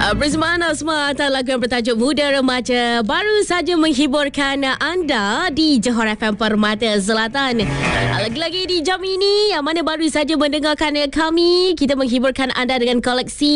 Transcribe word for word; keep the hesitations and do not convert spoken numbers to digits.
Uh, bersama anda semua atas lagu yang bertajuk Muda Remaja baru saja menghiburkan anda di Johor F M Permata Selatan. Uh, lagi-lagi di jam ini yang mana baru saja mendengarkan kami, kita menghiburkan anda dengan koleksi